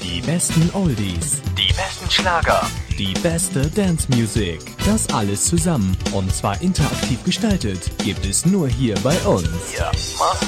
Die besten Oldies, Die besten Schlager. die beste Dance Music. Das alles zusammen und zwar interaktiv gestaltet gibt es nur hier bei uns. Ja, mach's